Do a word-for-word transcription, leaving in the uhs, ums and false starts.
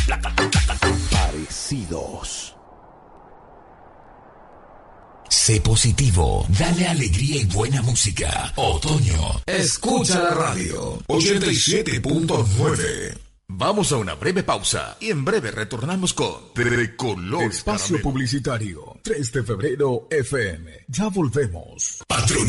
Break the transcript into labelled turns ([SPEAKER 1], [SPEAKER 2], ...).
[SPEAKER 1] Parecidos. Sé positivo, dale alegría y buena música. Otoño, escucha la radio. ochenta y siete punto nueve. Vamos a una breve pausa y en breve retornamos con De Color
[SPEAKER 2] Espacio
[SPEAKER 1] Caramelo.
[SPEAKER 2] Publicitario, tres de febrero F M. Ya volvemos.
[SPEAKER 1] Patrón